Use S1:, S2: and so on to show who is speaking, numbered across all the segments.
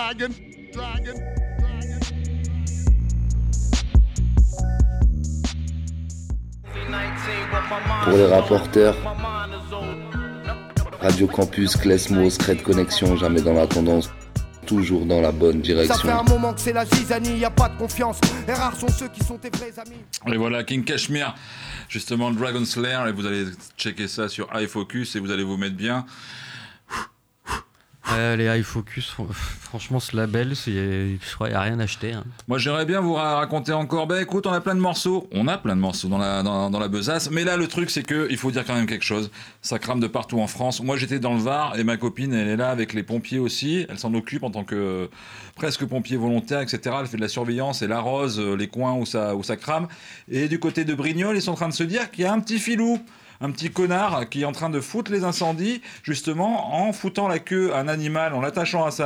S1: dragon.
S2: Pour les rapporteurs, Radio Campus, Klesmos, Red Connexion, jamais dans la tendance, toujours dans la bonne direction.
S3: Ça fait un moment que c'est la zizanie, y a pas de confiance. Et rares sont ceux qui sont tes vrais amis.
S4: Et voilà, King Kashmir, justement Dragon Slayer, et vous allez checker ça sur iFocus et vous allez vous mettre bien.
S5: Les iFocus, franchement, ce label, je crois qu'il n'y a rien acheté. Hein.
S4: Moi, j'aimerais bien vous raconter encore. Ben écoute, on a plein de morceaux. On a plein de morceaux dans la besace. Mais là, le truc, c'est qu'il faut dire quand même quelque chose. Ça crame de partout en France. Moi, j'étais dans le Var et ma copine, elle est là avec les pompiers aussi. Elle s'en occupe en tant que presque pompier volontaire, etc. Elle fait de la surveillance, elle arrose les coins où ça crame. Et du côté de Brignoles, ils sont en train de se dire qu'il y a un petit filou. Un petit connard qui est en train de foutre les incendies, justement, en foutant la queue à un animal, en l'attachant à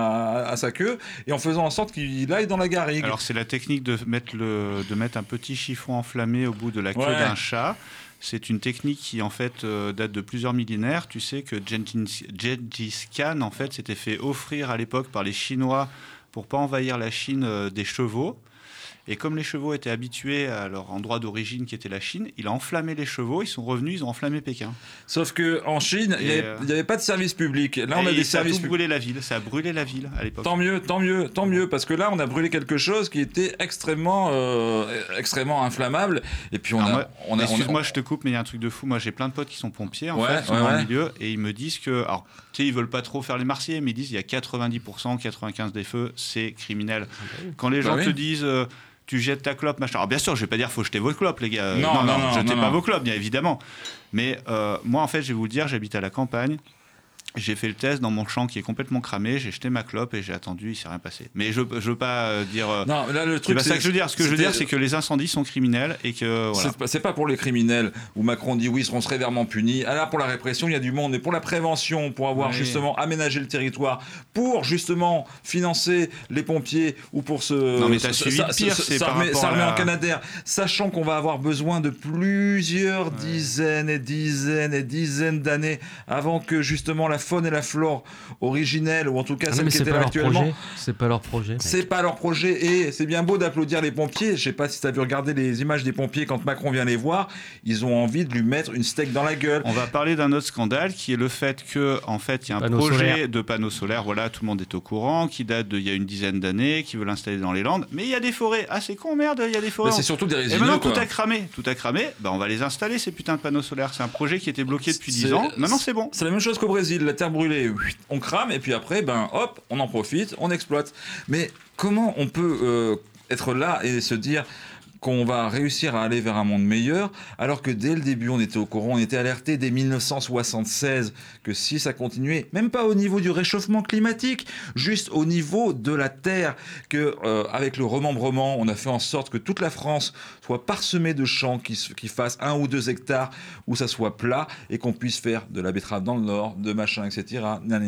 S4: sa queue, et en faisant en sorte qu'il aille dans la garrigue.
S6: Alors, c'est la technique de mettre un petit chiffon enflammé au bout de la queue d'un chat. C'est une technique qui, en fait, date de plusieurs millénaires. Tu sais que Gengis Khan, en fait, s'était fait offrir à l'époque par les Chinois pour pas envahir la Chine des chevaux. Et comme les chevaux étaient habitués à leur endroit d'origine qui était la Chine, il a enflammé les chevaux, ils sont revenus, ils ont enflammé Pékin.
S4: Sauf qu'en Chine, il n'y avait pas de service public. Là, on a des services publics.
S6: Ça a brûlé la ville à l'époque.
S4: Tant mieux, parce que là, on a brûlé quelque chose qui était extrêmement inflammable. Et puis
S6: excuse-moi, je te coupe, mais il y a un truc de fou. Moi, j'ai plein de potes qui sont pompiers, dans le milieu, et ils me disent que, alors, tu sais, ils veulent pas trop faire les Marseillais, mais ils disent il y a 90%, 95% des feux, c'est criminel. Quand les gens te disent tu jettes ta clope, machin. Alors bien sûr, je vais pas dire faut jeter vos clopes, les gars. Non, jetez pas vos clopes, bien évidemment. Mais moi, en fait, je vais vous le dire, j'habite à la campagne. J'ai fait le test dans mon champ qui est complètement cramé. J'ai jeté ma clope et j'ai attendu, il s'est rien passé. Mais je veux pas dire. Non, là le truc. C'est pas ça que je veux dire. Ce que je veux dire, c'est que les incendies sont criminels et que. Voilà.
S4: C'est pas pour les criminels où Macron dit oui, ils seront sévèrement punis. Alors pour la répression, il y a du monde, mais pour la prévention, pour avoir justement aménagé le territoire, pour justement financer les pompiers ou pour
S6: Non mais t'as suivi le pire, c'est par rapport
S4: s'armer en Canadair, sachant qu'on va avoir besoin de plusieurs dizaines et dizaines et dizaines d'années avant que justement la faune et la flore originelle, ou en tout cas celle qui était là actuellement.
S5: C'est pas leur projet.
S4: C'est pas leur projet, et c'est bien beau d'applaudir les pompiers. Je sais pas si tu as vu regarder les images des pompiers quand Macron vient les voir, ils ont envie de lui mettre une steak dans la gueule.
S6: On va parler d'un autre scandale qui est le fait que, en fait, il y a un projet de panneaux solaires, voilà, tout le monde est au courant, qui date d'il y a une dizaine d'années, qui veut l'installer dans les Landes, mais il y a des forêts. Ah, c'est con, merde, il y a des forêts.
S4: C'est surtout des résineux.
S6: Et maintenant, tout a cramé. On va les installer, ces putains de panneaux solaires. C'est un projet qui était bloqué depuis 10 ans. Maintenant, c'est bon.
S4: C'est la même chose qu'au Brésil, la terre brûlée, on crame, et puis après, hop, on en profite, on exploite. Mais comment on peut être là et se dire qu'on va réussir à aller vers un monde meilleur, alors que dès le début, on était au courant, on était alerté dès 1976 que si ça continuait, même pas au niveau du réchauffement climatique, juste au niveau de la terre, que avec le remembrement, on a fait en sorte que toute la France soit parsemée de champs qui fassent 1 ou 2 hectares, où ça soit plat, et qu'on puisse faire de la betterave dans le nord, de machin, etc.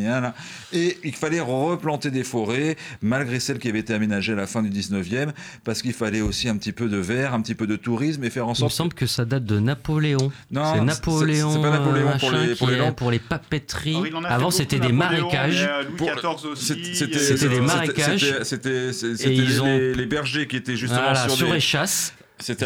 S4: Et il fallait replanter des forêts, malgré celles qui avaient été aménagées à la fin du 19e, parce qu'il fallait aussi un petit peu de vert, un petit peu de tourisme, et faire en sorte...
S5: Il me semble que ça date de Napoléon.
S4: Non,
S5: c'est Napoléon.
S4: C'est pas Napoléon
S5: pour les papeteries. Avant, c'était des marécages.
S6: Louis XIV aussi.
S5: C'était des marécages.
S4: C'était les bergers qui étaient justement
S5: sur les chasses.
S4: C'est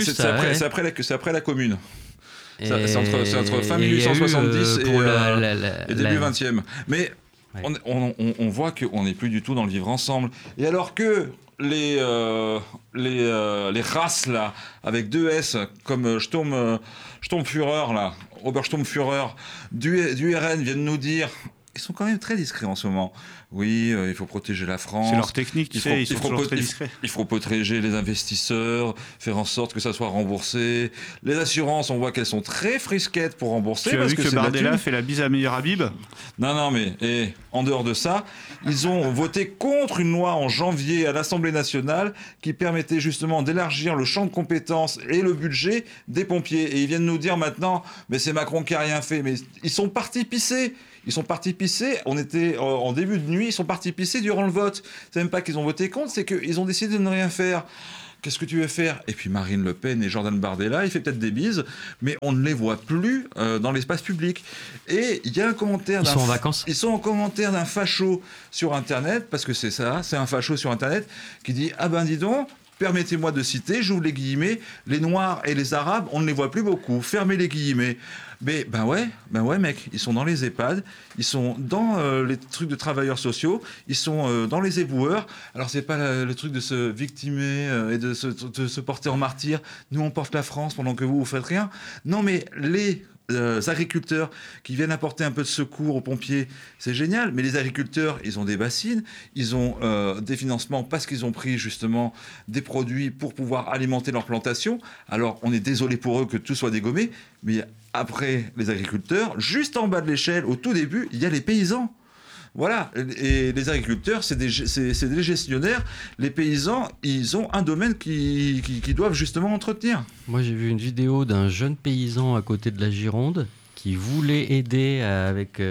S4: après la Commune. C'est entre fin 1870 et début 20e. Mais on voit qu'on n'est plus du tout dans le vivre ensemble. Et alors que les races là, avec 2 S, comme Sturmführer là, Obersturmführer du RN viennent nous dire, ils sont quand même très discrets en ce moment. Oui, il faut protéger la France.
S6: C'est leur technique, ils sont toujours très discrets.
S4: Il faut protéger les investisseurs, faire en sorte que ça soit remboursé. Les assurances, on voit qu'elles sont très frisquettes pour rembourser.
S6: Tu as vu que Bardella fait la bise à Meir Habib ?
S4: Non, mais en dehors de ça, ils ont voté contre une loi en janvier à l'Assemblée nationale qui permettait justement d'élargir le champ de compétences et le budget des pompiers. Et ils viennent nous dire maintenant, mais c'est Macron qui a rien fait. Mais ils sont partis pisser. Ils sont partis pisser, on était en début de nuit, ils sont partis pisser durant le vote. C'est même pas qu'ils ont voté contre, c'est qu'ils ont décidé de ne rien faire. Qu'est-ce que tu veux faire ? Et puis Marine Le Pen et Jordan Bardella, il fait peut-être des bises, mais on ne les voit plus dans l'espace public. Et il y a un commentaire...
S5: Ils sont en vacances ?
S4: Ils sont en commentaire d'un facho sur Internet, parce que c'est ça, c'est un facho sur Internet, qui dit « Ah ben dis donc, permettez-moi de citer, j'ouvre les guillemets, les Noirs et les Arabes, on ne les voit plus beaucoup, fermez les guillemets. » Mais ben ouais mec, ils sont dans les EHPAD, ils sont dans les trucs de travailleurs sociaux, ils sont dans les éboueurs. Alors c'est pas le truc de se victimer et de se porter en martyr. Nous on porte la France pendant que vous faites rien. Non mais les agriculteurs qui viennent apporter un peu de secours aux pompiers, c'est génial, mais les agriculteurs, ils ont des bassines, ils ont des financements parce qu'ils ont pris justement des produits pour pouvoir alimenter leur plantation. Alors on est désolé pour eux que tout soit dégommé, mais après les agriculteurs, juste en bas de l'échelle, au tout début, il y a les paysans. Voilà, et les agriculteurs, c'est des gestionnaires. Les paysans, ils ont un domaine qui doivent justement entretenir.
S5: Moi, j'ai vu une vidéo d'un jeune paysan à côté de la Gironde qui voulait aider avec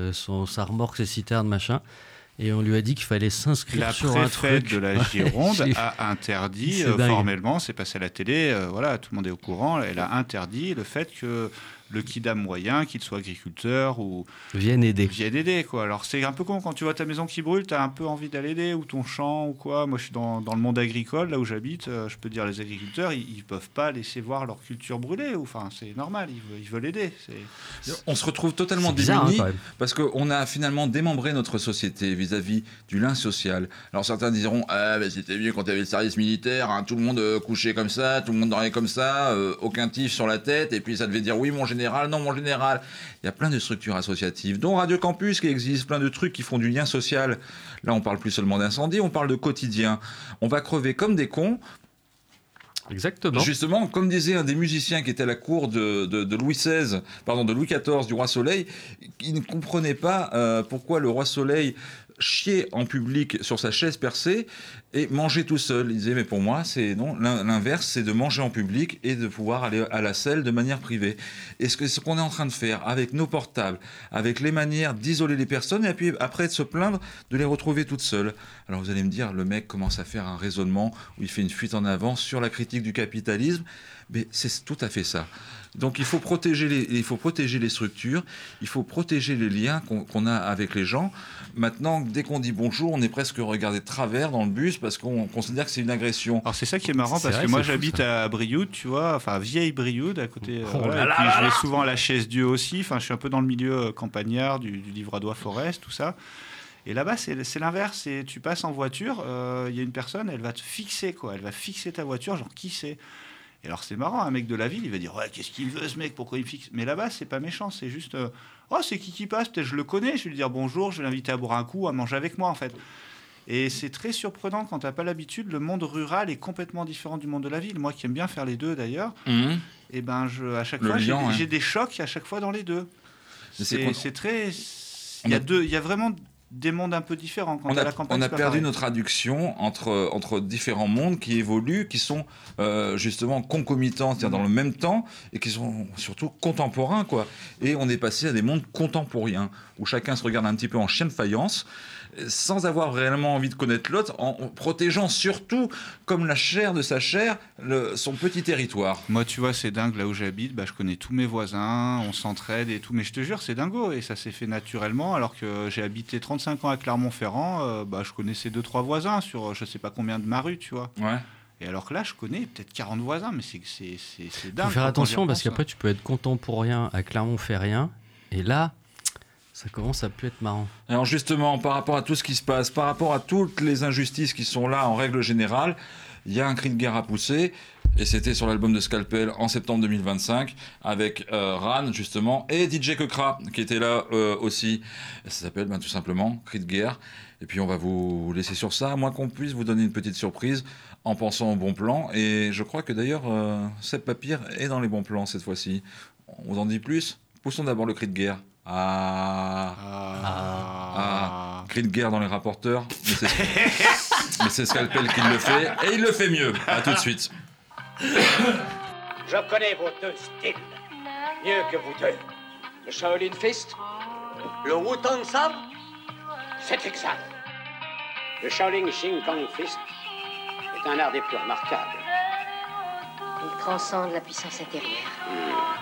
S5: sa remorque, ses citernes, machin. Et on lui a dit qu'il fallait s'inscrire sur un truc.
S6: La préfète de la Gironde a interdit, formellement, c'est passé à la télé, voilà, tout le monde est au courant, elle a interdit le fait que le kidam moyen, qu'il soit agriculteur ou...
S5: Vienne aider,
S6: quoi. Alors c'est un peu con, quand tu vois ta maison qui brûle, tu as un peu envie d'aller aider, ou ton champ, ou quoi. Moi je suis dans le monde agricole, là où j'habite, je peux dire les agriculteurs, ils peuvent pas laisser voir leur culture brûler, enfin c'est normal, ils veulent aider.
S4: On se retrouve totalement démunis, parce qu'on a finalement démembré notre société vis-à-vis du lien social. Alors certains diront, c'était mieux quand tu avais le service militaire, hein, tout le monde couchait comme ça, tout le monde dormait comme ça, aucun tif sur la tête, et puis ça devait dire oui mon général, non mon général. Il y a plein de structures associatives, dont Radio Campus qui existe, plein de trucs qui font du lien social. Là on parle plus seulement d'incendie, on parle de quotidien. On va crever comme des cons.
S5: Exactement.
S4: Justement, comme disait un des musiciens qui était à la cour de Louis XIV, de Louis XIV, du roi Soleil, il ne comprenait pas pourquoi le roi Soleil chier en public sur sa chaise percée et manger tout seul. Il disait, mais pour moi, c'est non, l'inverse, c'est de manger en public et de pouvoir aller à la selle de manière privée. Et ce qu'on est en train de faire avec nos portables, avec les manières d'isoler les personnes et puis après de se plaindre de les retrouver toutes seules. Alors vous allez me dire, le mec commence à faire un raisonnement où il fait une fuite en avant sur la critique du capitalisme, mais c'est tout à fait ça. Donc il faut protéger les structures, il faut protéger les liens qu'on a avec les gens. Maintenant, dès qu'on dit bonjour, on est presque regardé de travers dans le bus parce qu'on considère que c'est une agression.
S6: Alors c'est ça qui est marrant, parce que moi j'habite à Brioude, tu vois, enfin vieille Brioude à côté. Voilà, et puis je vais souvent à la Chaise-Dieu aussi, enfin je suis un peu dans le milieu campagnard du Livradois-Forest, tout ça. Et là-bas, c'est l'inverse. Tu passes en voiture, il y a une personne, elle va te fixer, quoi. Elle va fixer ta voiture, genre qui c'est ? Et alors c'est marrant, un mec de la ville, il va dire ouais, qu'est-ce qu'il veut ce mec, pourquoi il me fixe ? Mais là-bas, c'est pas méchant, c'est juste oh, c'est qui passe, peut-être je le connais, je vais lui dire bonjour, je vais l'inviter à boire un coup, à manger avec moi en fait. Et c'est très surprenant quand t'as pas l'habitude, le monde rural est complètement différent du monde de la ville. Moi qui aime bien faire les deux d'ailleurs, et ben à chaque fois j'ai des chocs à chaque fois dans les deux. C'est très il y a vraiment des mondes un peu différents. Quand on a
S4: perdu notre traduction entre différents mondes qui évoluent, qui sont justement concomitants, c'est-à-dire dans le même temps, et qui sont surtout contemporains, quoi. Et on est passé à des mondes contemporains, où chacun se regarde un petit peu en chien de faïence, sans avoir réellement envie de connaître l'autre, en protégeant surtout, comme la chair de sa chair, son petit territoire.
S6: Moi, tu vois, c'est dingue, là où j'habite, je connais tous mes voisins, on s'entraide et tout, mais je te jure, c'est dingo, et ça s'est fait naturellement, alors que j'ai habité 35 ans à Clermont-Ferrand, je connaissais 2-3 voisins sur je sais pas combien de ma rue, tu vois.
S4: Ouais.
S6: Et alors que là, je connais peut-être 40 voisins, mais c'est dingue.
S5: Faut faire attention, parce qu'après, tu peux être contemporain à Clermont-Ferrand, et là... ça commence à plus être marrant.
S4: Alors justement, par rapport à tout ce qui se passe, par rapport à toutes les injustices qui sont là en règle générale, il y a un cri de guerre à pousser, et c'était sur l'album de Scalpel en septembre 2025, avec Ran justement, et DJ Kekra, qui était là aussi. Ça s'appelle tout simplement Cri de guerre. Et puis on va vous laisser sur ça, à moins qu'on puisse vous donner une petite surprise en pensant au bon plan. Et je crois que d'ailleurs, Seb Papir est dans les bons plans cette fois-ci. On vous en dit plus ? Poussons d'abord le cri de guerre. Cri de guerre dans les rapporteurs, mais c'est Scalpel qui le fait, et il le fait mieux. À tout de suite.
S1: Je connais vos deux styles, mieux que vous deux. Le Shaolin Fist Le Wu-Tang Sabre, c'est exact. Le Shaolin Sing Kong Fist est un art des plus remarquables.
S7: Il transcende la puissance intérieure.